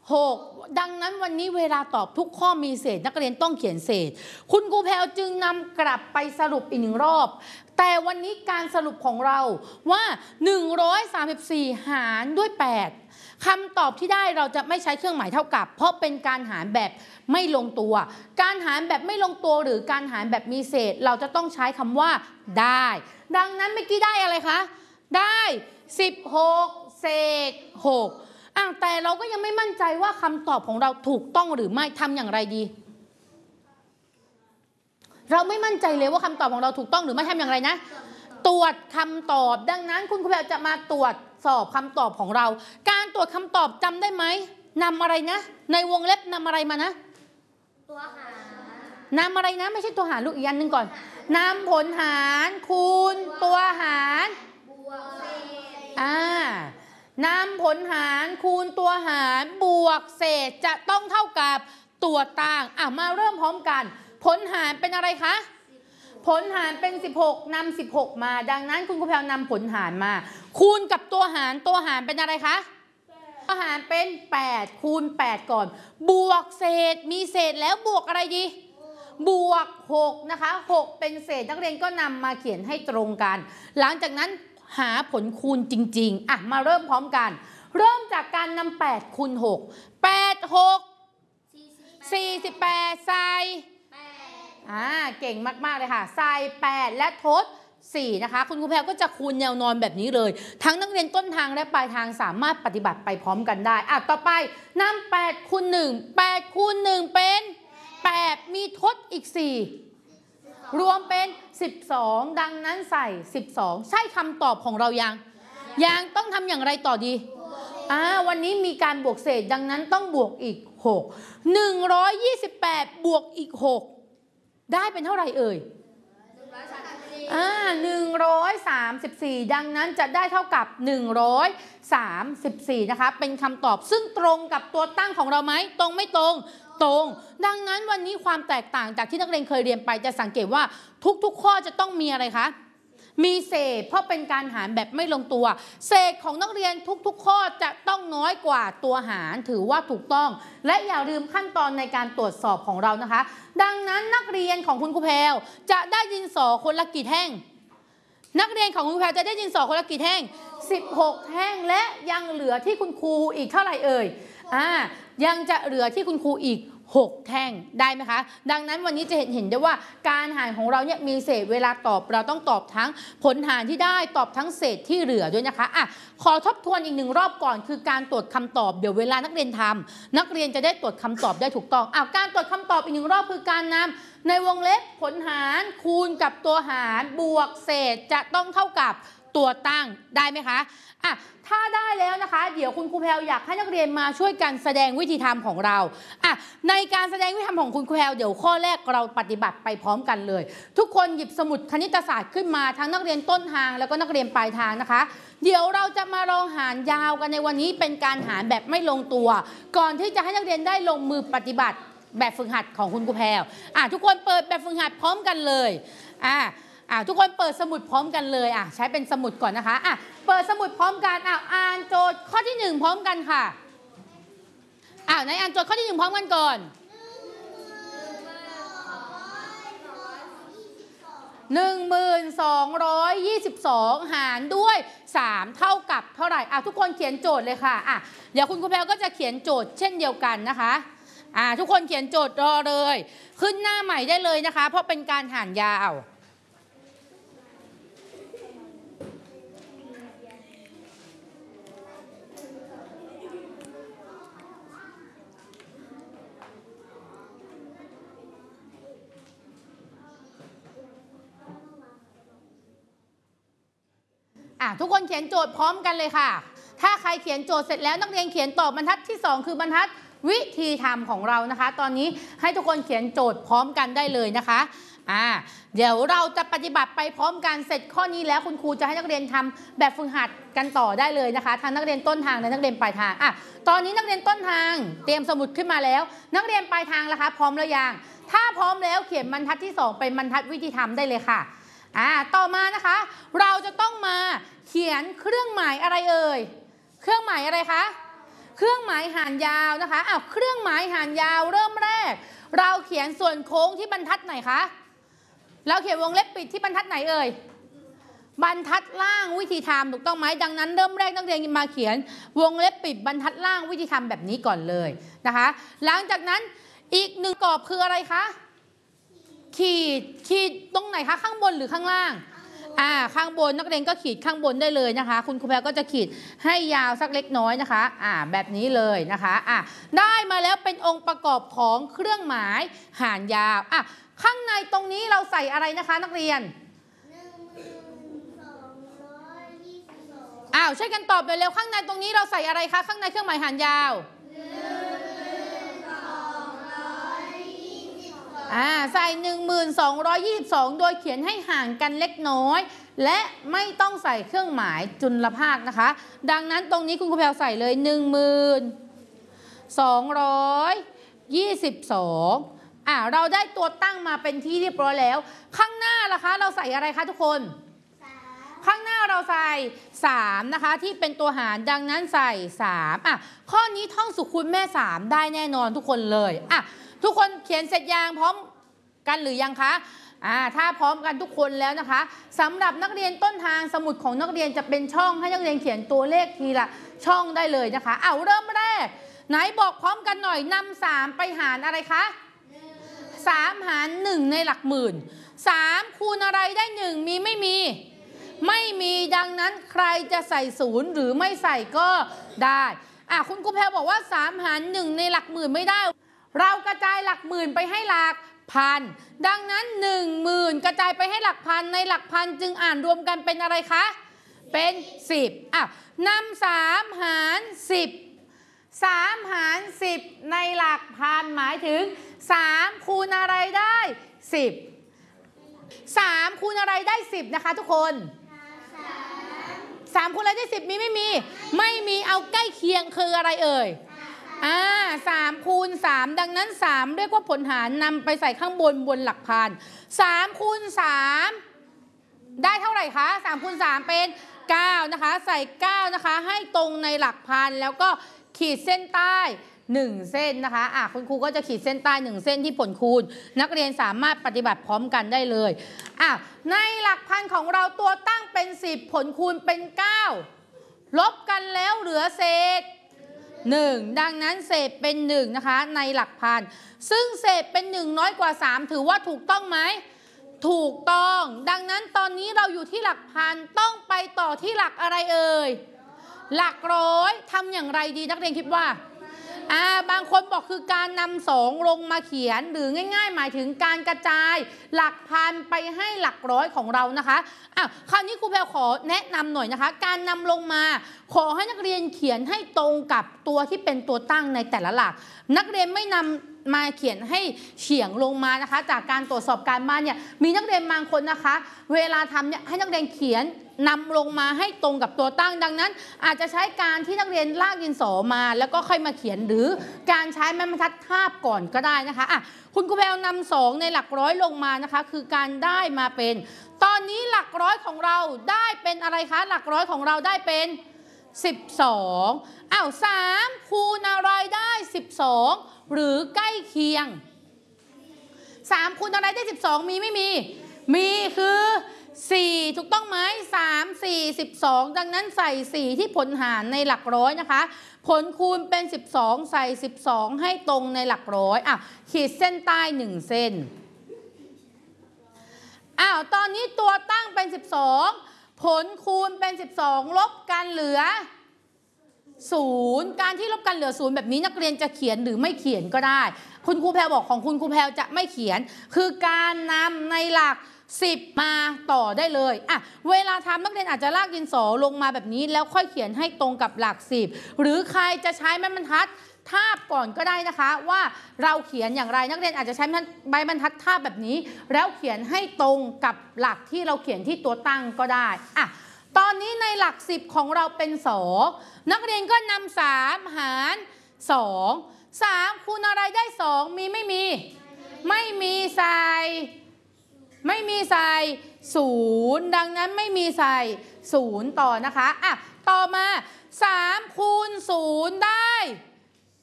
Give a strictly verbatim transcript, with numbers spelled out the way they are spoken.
หกดังนั้นวันนี้เวลาตอบทุกข้อมีเศษนักเรียนต้องเขียนเศษคุณครูแพรวจึงนำกลับไปสรุปอีกหนึ่งรอบแต่วันนี้การสรุปของเราว่าหนึ่งร้อยสามสิบสี่หารด้วยแปดคำตอบที่ได้เราจะไม่ใช้เครื่องหมายเท่ากับเพราะเป็นการหารแบบไม่ลงตัวการหารแบบไม่ลงตัวหรือการหารแบบมีเศษเราจะต้องใช้คำว่าได้ดังนั้นเมื่อกี้ได้อะไรคะได้สิบหกเศษหกอ่ะแต่เราก็ยังไม่มั่นใจว่าคำตอบของเราถูกต้องหรือไม่ทำอย่างไรดีเราไม่มั่นใจเลยว่าคำตอบของเราถูกต้องหรือไม่ทำอย่างไรนะตรวจคำตอบดังนั้นคุณครูแพรวจะมาตรวจสอบคำตอบของเราการตรวจคำตอบจำได้ไหมนำอะไรนะในวงเล็บนำอะไรมานะตัวหารนำอะไรนะไม่ใช่ตัวหารลูกอีกอันหนึ่งก่อนนำผลหารคูณตัวหารบวกเศษอ่านำผลหารคูณตัวหารบวกเศษจะต้องเท่ากับตัวต่างอ่ะมาเริ่มพร้อมกันผลหารเป็นอะไรคะผลหารเป็นสิบหกนำสิบหกมาดังนั้นคุณครูแพรวนำผลหารมาคูณกับตัวหารตัวหารเป็นอะไรคะตัวหารเป็นแปดคูณแปดก่อนบวกเศษมีเศษแล้วบวกอะไรดีบวกหกนะคะหกเป็นเศษนักเรียนก็นำมาเขียนให้ตรงกันหลังจากนั้นหาผลคูณจริงๆอ่ะมาเริ่มพร้อมกันเริ่มจากการนำแปดคูณหกแปด หก สี่สิบแปดใส่อ่าเก่งมากๆเลยค่ะใส่แปดและทดสี่นะคะคุณครูแพรก็จะคูณแนวนอนแบบนี้เลยทั้งนักเรียนต้นทางและปลายทางสามารถปฏิบัติไปพร้อมกันได้อ่ะต่อไปนำแปดคูณหนึ่ง แปดคูณหนึ่งเป็นแปดมีทดอีกสี่รวมเป็นสิบสองดังนั้นใส่สิบสองใช่คำตอบของเรายังยังต้องทำอย่างไรต่อดีอ่าวันนี้มีการบวกเศษดังนั้นต้องบวกอีกหก หนึ่งร้อยยี่สิบแปดบวกอีกหกได้เป็นเท่าไหร่เอ่ยอ่าหนึ่งร้อยสามสิบสี่ดังนั้นจะได้เท่ากับหนึ่งร้อยสามสิบสี่นะคะเป็นคำตอบซึ่งตรงกับตัวตั้งของเราไหมตรงไม่ตรงตรงดังนั้นวันนี้ความแตกต่างจากที่นักเรียนเคยเรียนไปจะสังเกตว่าทุกๆข้อจะต้องมีอะไรคะมีเศษเพราะเป็นการหารแบบไม่ลงตัวเศษของนักเรียนทุกๆข้อจะต้องน้อยกว่าตัวหารถือว่าถูกต้องและอย่าลืมขั้นตอนในการตรวจสอบของเรานะคะดังนั้นนักเรียนของคุณครูแพรวจะได้ดินสอคนละกี่แท่งนักเรียนของคุณครูแพรวจะได้ดินสอคนละกี่แท่งสิบหกแท่งและยังเหลือที่คุณครูอีกเท่าไหร่เอ่ยอ่ายังจะเหลือที่คุณครูอีกหกแท่งได้ไหมคะดังนั้นวันนี้จะเห็นเห็นได้ว่าการหารของเราเนี่ยมีเศษเวลาตอบเราต้องตอบทั้งผลหารที่ได้ตอบทั้งเศษที่เหลือด้วยนะคะอ่ะขอทบทวนอีกหนึ่งรอบก่อนคือการตรวจคำตอบเดี๋ยวเวลานักเรียนทำนักเรียนจะได้ตรวจคำตอบได้ถูกต้องอ่ะการตรวจคำตอบอีกหนึ่งรอบคือการนำในวงเล็บผลหารคูณกับตัวหารบวกเศษจะต้องเท่ากับตัวตั้งได้ไหมคะอ่ะถ้าได้แล้วนะคะเดี๋ยวคุณครูแพรวอยากให้นักเรียนมาช่วยกันแสดงวิธีทำของเราอ่ะในการแสดงวิธีทำของคุณครูแพรวเดี๋ยวข้อแรกเราปฏิบัติไปพร้อมกันเลยทุกคนหยิบสมุดคณิตศาสตร์ขึ้นมาทั้งนักเรียนต้นทางแล้วก็นักเรียนปลายทางนะคะเดี๋ยวเราจะมาลองหารยาวกันในวันนี้เป็นการหารแบบไม่ลงตัวก่อนที่จะให้นักเรียนได้ลงมือปฏิบัติแบบฝึกหัดของคุณครูแพรวอ่ะทุกคนเปิดแบบฝึกหัดพร้อมกันเลยอ่ะอ่าทุกคนเปิดสมุดพร้อมกันเลยอ่ะใช้เป็นสมุดก่อนนะคะอ่ะเปิดสมุดพร้อมกันอ่ะอ่านโจทย์ข้อที่หนึ่งพร้อมกันค่ะอ่าในอ่านโจทย์ข้อที่หนึ่งพร้อมกันก่อนหนึ่งหมื่นสองร้อยยี่สิบสองหารด้วยสามเท่ากับเท่าไหร่อ่ะทุกคนเขียนโจทย์เลยค่ะอ่ะเดี๋ยวคุณครูแพรวก็จะเขียนโจทย์เช่นเดียวกันนะคะอ่าทุกคนเขียนโจทย์รอเลยขึ้นหน้าใหม่ได้เลยนะคะเพราะเป็นการหารยาวทุกคนเขียนโจทย์พร้อมกันเลยค่ะถ้าใครเขียนโจทย์เสร็จแล้วนักเรียนเขียนตอบบรรทัดที่สองคือบรรทัดวิธีทำของเรานะคะตอนนี้ให้ทุกคนเขียนโจทย์พร้อมกันได้เลยนะคะอ่าเดี๋ยวเราจะปฏิบัติไปพร้อมกันเสร็จข้อนี้แล้วคุณครูจะให้นักเรียนทำแบบฝึกหัดกันต่อได้เลยนะคะทั้งนักเรียนต้นทางและนักเรียนปลายทางอ่ะตอนนี้นักเรียนต้นทางเตรียมสมุดขึ้นมาแล้วนักเรียนปลายทางล่ะคะพร้อมหรือยังถ้าพร้อมแล้วเขียนบรรทัดที่สองเป็นบรรทัดวิธีทำได้เลยค่ะอ่าต่อมานะคะเราจะต้องมาเขียนเครื่องหมายอะไรเอ่ยเครื่องหมายอะไรคะเครื่องหมายหารยาวนะคะอ้าวเครื่องหมายหารยาวเริ่มแรกเราเขียนส่วนโค้งที่บรรทัดไหนคะเราเขียนวงเล็บปิดที่บรรทัดไหนเอ่ยบรรทัดล่างวิธีทำถูกต้องไหมดังนั้นเริ่มแรกนักเรียนมาเขียนวงเล็บปิดบรรทัดล่างวิธีทำแบบนี้ก่อนเลยนะคะหลังจากนั้นอีกหนึ่งกรอบคืออะไรคะขีดขีดตรงไหนคะข้างบนหรือข้างล่างอ่าข้างบนนักเรียนก็ขีดข้างบนได้เลยนะคะคุณครูแพรก็จะขีดให้ยาวสักเล็กน้อยนะคะอ่าแบบนี้เลยนะคะอ่าได้มาแล้วเป็นองค์ประกอบของเครื่องหมายหารยาวอ่ะข้างในตรงนี้เราใส่อะไรนะคะนักเรียนอ้าวช่วยกันตอบเร็วๆข้างในตรงนี้เราใส่อะไรคะข้างในเครื่องหมายหารยาวอ่าใส่หนึ่งหมื่นสองร้อยยี่สิบสองโดยเขียนให้ห่างกันเล็กน้อยและไม่ต้องใส่เครื่องหมายจุลภาคนะคะดังนั้นตรงนี้คุณครูแพรใส่เลยหนึ่งหมื่นสองร้อยยี่สิบสองอ่าเราได้ตัวตั้งมาเป็นที่เรียบร้อยแล้วข้างหน้าล่ะคะเราใส่อะไรคะทุกคนข้างหน้าเราใส่สามนะคะที่เป็นตัวหารดังนั้นใส่สามอ่ะข้อนี้ท่องสุขคูณแม่สามได้แน่นอนทุกคนเลยอ่ะทุกคนเขียนเสร็จยังพร้อมกันหรือยังคะอ่าถ้าพร้อมกันทุกคนแล้วนะคะสำหรับนักเรียนต้นทางสมุดของนักเรียนจะเป็นช่องให้นักเรียนเขียนตัวเลขทีละช่องได้เลยนะคะเอาเริ่มแรกไหนบอกพร้อมกันหน่อยนำสามไปหารอะไรคะสามหารหนึ่งในหลักหมื่นสามคูณอะไรได้หนึ่งมีไม่มีไม่มีดังนั้นใครจะใส่ศูนย์หรือไม่ใส่ก็ได้อ่ะคุณครูแพรบอกว่าสามหารหนึ่งในหลักหมื่นไม่ได้เรากระจายหลักหมื่นไปให้หลักพันดังนั้นหนึ่งหมื่นกระจายไปให้หลักพันในหลักพันจึงอ่านรวมกันเป็นอะไรคะเป็นสิบอ่ะนำสามหารสิบสามหารสิบในหลักพันหมายถึงสามคูณอะไรได้สิบสามคูณอะไรได้สิบนะคะทุกคนสามคูณอะไรได้สิบมีไม่มีไม่มีเอาใกล้เคียงคืออะไรเอ่ยอ่าสามคูณสามดังนั้นสามเรียกว่าผลหารนำไปใส่ข้างบนบนหลักพันสามคูณสามได้เท่าไหร่คะสามคูณสามเป็นเก้านะคะใส่เก้านะคะให้ตรงในหลักพันแล้วก็ขีดเส้นใต้หนึ่งเส้นนะคะอ่ะคุณครูก็จะขีดเส้นใต้หนึ่งเส้นที่ผลคูณนักเรียนสามารถปฏิบัติพร้อมกันได้เลยอ่ะในหลักพันของเราตัวตั้งเป็นสิบผลคูณเป็นเก้าลบกันแล้วเหลือเศษหนึ่งดังนั้นเศษเป็นหนึ่งนะคะในหลักพันซึ่งเศษเป็นหนึ่งน้อยกว่าสามถือว่าถูกต้องไหมถูกต้องดังนั้นตอนนี้เราอยู่ที่หลักพันต้องไปต่อที่หลักอะไรเอ่ยหลักร้อยทำอย่างไรดีนักเรียนคิดว่าอ่าบางคนบอกคือการนำสองลงมาเขียนหรือง่ายๆหมายถึงการกระจายหลักพันไปให้หลักร้อยของเรานะคะอ่ะคราวนี้ครูแพรขอแนะนำหน่อยนะคะการนำลงมาขอให้นักเรียนเขียนให้ตรงกับตัวที่เป็นตัวตั้งในแต่ละหลักนักเรียนไม่นำมาเขียนให้เฉียงลงมานะคะจากการตรวจสอบการบ้านเนี่ยมีนักเรียนบางคนนะคะเวลาทำเนี่ยให้นักเรียนเขียนนำลงมาให้ตรงกับตัวตั้งดังนั้นอาจจะใช้การที่นักเรียนลากดินสอมาแล้วก็ค่อยมาเขียนหรือการใช้ไม้บรรทัดทาบก่อนก็ได้นะคะอ่ะคุณครูแพรนำสองในหลักร้อยลงมานะคะคือการได้มาเป็นตอนนี้หลักร้อยของเราได้เป็นอะไรคะหลักร้อยของเราได้เป็นสิบสองอ้าวสามคูณอะไรได้สิบสองหรือใกล้เคียงสามคูณอะไรได้สิบสองมีไม่มีมีคือสี่ถูกต้องไหมสาม สี่ สิบสองดังนั้นใส่สี่ที่ผลหารในหลักร้อยนะคะผลคูณเป็นสิบสองใส่สิบสองให้ตรงในหลักร้อยอ่ะขีดเส้นใต้หนึ่งเส้นอ้าวตอนนี้ตัวตั้งเป็นสิบสองผลคูณเป็นสิบสองลบกันเหลือศูนย์การที่ลบกันเหลือศูนย์แบบนี้นักเรียนจะเขียนหรือไม่เขียนก็ได้คุณครูแพรบอกของคุณครูแพรจะไม่เขียนคือการนำในหลักสิบมาต่อได้เลยอ่ะเวลาทำนักเรียนอาจจะลากดินสอลงมาแบบนี้แล้วค่อยเขียนให้ตรงกับหลักสิบหรือใครจะใช้ไม้บรรทัดทาบก่อนก็ได้นะคะว่าเราเขียนอย่างไรนักเรียนอาจจะใช้ใบบรรทัดทาบแบบนี้แล้วเขียนให้ตรงกับหลักที่เราเขียนที่ตัวตั้งก็ได้อ่ะตอนนี้ในหลักสิบของเราเป็นสองนักเรียนก็นำสามหารสองสามคูณอะไรได้สองมีไม่มีไม่มีใส่ไม่มีใส่ศูนย์ดังนั้นไม่มีใส่ศูนย์ต่อนะคะอ่ะต่อมาสามคูณศูนย์ได้